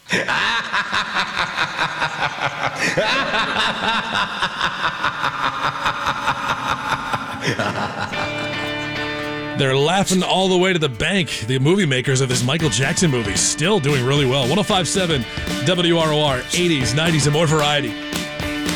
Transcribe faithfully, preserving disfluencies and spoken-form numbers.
They're laughing all the way to the bank. The movie makers of this Michael Jackson movie still doing really well. one oh five point seven W R O R, eighties, nineties, and more variety.